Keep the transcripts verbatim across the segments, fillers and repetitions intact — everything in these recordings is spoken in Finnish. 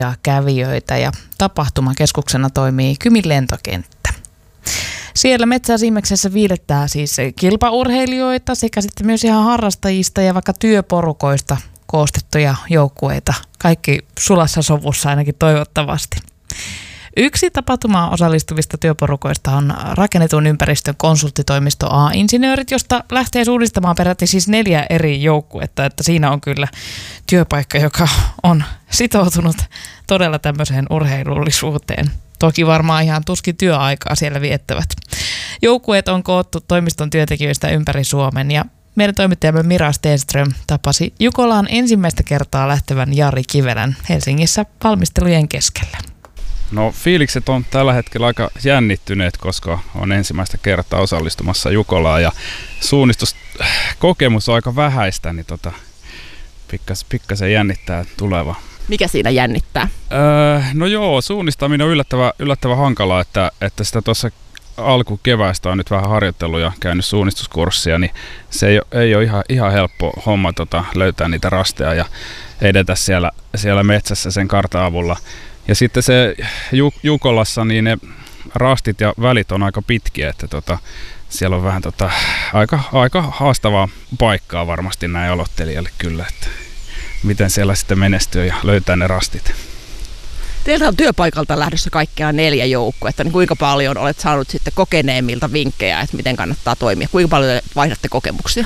ja kävijöitä ja tapahtumakeskuksena toimii Kymin lentokenttä. Siellä Metsäsiimeksessä viilettää siis kilpaurheilijoita sekä sitten myös ihan harrastajista ja vaikka työporukoista koostettuja joukkueita. Kaikki sulassa sovussa ainakin toivottavasti. Yksi tapahtumaan osallistuvista työporukoista on rakennetun ympäristön konsulttitoimisto A-insinöörit, josta lähtee suunnistamaan peräti siis neljä eri joukkuetta, että siinä on kyllä työpaikka, joka on sitoutunut todella tämmöiseen urheilullisuuteen. Toki varmaan ihan tuskin työaikaa siellä viettävät. Joukkueet on koottu toimiston työntekijöistä ympäri Suomen ja meidän toimittajamme Mira Stenström tapasi Jukolaan ensimmäistä kertaa lähtevän Jari Kivelän Helsingissä valmistelujen keskellä. No fiilikset on tällä hetkellä aika jännittyneet, koska on ensimmäistä kertaa osallistumassa Jukolaan ja suunnistuskokemus on aika vähäistä, niin tota, pikkas, pikkasen jännittää tuleva. Mikä siinä jännittää? Öö, no joo, suunnistaminen on yllättävän, yllättävän hankalaa, että, että sitä tuossa alkukeväästä on nyt vähän harjoitellut ja käynyt suunnistuskurssia, niin se ei, ei ole ihan, ihan helppo homma tota, löytää niitä rasteja ja edetä siellä, siellä metsässä sen kartan avulla. Ja sitten se Jukolassa, niin ne rastit ja välit on aika pitkiä, että tota, siellä on vähän tota, aika, aika haastavaa paikkaa varmasti näin aloittelijalle kyllä, että miten siellä sitten menestyy ja löytää ne rastit. Teiltä on työpaikalta lähdössä kaikkiaan neljä joukkuetta, niin kuinka paljon olet saanut sitten kokeneemmilta vinkkejä, että miten kannattaa toimia? Kuinka paljon vaihdatte kokemuksia?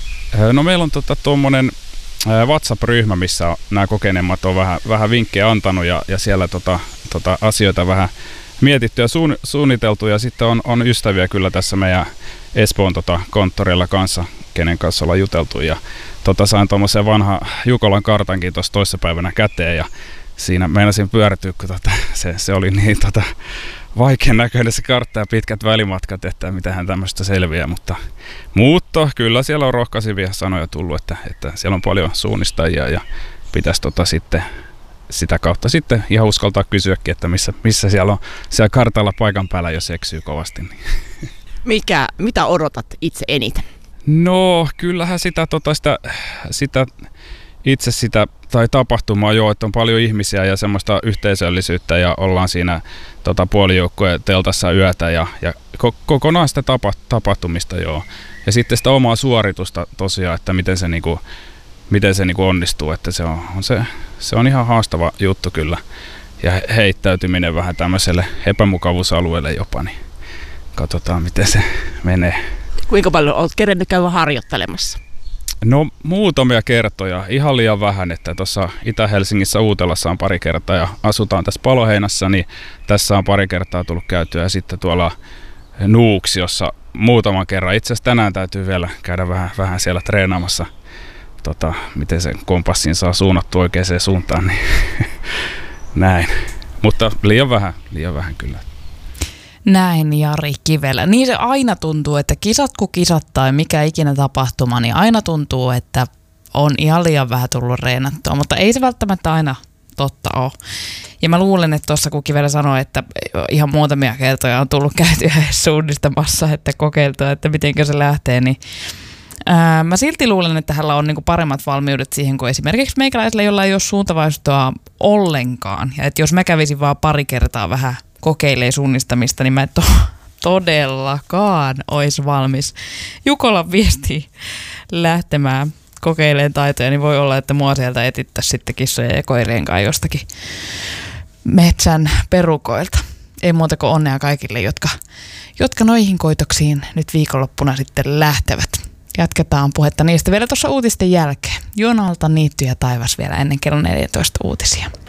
No meillä on tota, tuommoinen WhatsApp-ryhmä, missä nämä kokeneemmat on vähän, vähän vinkkejä antanut ja, ja siellä tota, tota, asioita vähän mietitty ja suun, suunniteltu ja sitten on, on ystäviä kyllä tässä meidän Espoon tota, konttorilla kanssa, kenen kanssa ollaan juteltu ja tota, sain tuommoisen vanha Jukolan kartankin tuossa toissapäivänä käteen ja siinä meinasin pyörtyä, kun tota, se, se oli niin tota, vaikean näköinen se kartta ja pitkät välimatkat, että mitähän tämmöistä selviää, mutta muutto, kyllä siellä on rohkaisivia sanoja tullut, että, että siellä on paljon suunnistajia ja pitäisi tota sitten sitä kautta sitten ihan uskaltaa kysyäkin, että missä, missä siellä on siellä kartalla paikan päällä, jos eksyy kovasti. Niin. Mikä, mitä odotat itse eniten? No kyllähän sitä, tota, sitä, sitä itse sitä tai tapahtumaa jo, että on paljon ihmisiä ja semmoista yhteisöllisyyttä ja ollaan siinä tota, puolijoukkojen teltassa yötä ja, ja kokonaan sitä tapa, tapahtumista joo. Ja sitten sitä omaa suoritusta tosiaan, että miten se, niinku, miten se niinku onnistuu, että se on, on se, se on ihan haastava juttu kyllä. Ja heittäytyminen vähän tämmöiselle epämukavuusalueelle jopa, niin katsotaan miten se menee. Kuinka paljon olet kerennyt käydä harjoittelemassa? No muutamia kertoja, ihan liian vähän, että tuossa Itä-Helsingissä Uutelassa on pari kertaa ja asutaan tässä Paloheinässä, niin tässä on pari kertaa tullut käytyä ja sitten tuolla Nuuksiossa muutaman kerran. Itse asiassa tänään täytyy vielä käydä vähän, vähän siellä treenaamassa, tota, miten se kompassin saa suunnattua oikeaan suuntaan, niin näin. Mutta liian vähän, liian vähän kyllä. Näin Jari Kivelä. Niin se aina tuntuu, että kisat kun kisat tai mikä ikinä tapahtuma, niin aina tuntuu, että on ihan liian vähän tullut reenattua, mutta ei se välttämättä aina totta ole. Ja mä luulen, että tuossa kun Kivelä sanoi, että ihan muutamia kertoja on tullut käytyä suunnistamassa, että kokeiltua, että miten se lähtee, niin ää, mä silti luulen, että hänellä on niinku paremmat valmiudet siihen kuin esimerkiksi meikäläisellä, jolla ei ole suuntavaistoa ollenkaan. Ja että jos mä kävisin vaan pari kertaa vähän kokeilee suunnistamista, niin mä en to- todellakaan olisi valmis Jukolan viestiin lähtemään kokeilemaan taitoja, niin voi olla, että mua sieltä etittäisi sitten kissojen ja koirien kanssa jostakin metsän perukoilta. Ei muuta kuin onnea kaikille, jotka, jotka noihin koitoksiin nyt viikonloppuna sitten lähtevät. Jatketaan puhetta niistä vielä tuossa uutisten jälkeen. Jonalta Niitty ja taivas vielä ennen kello neljätoista uutisia.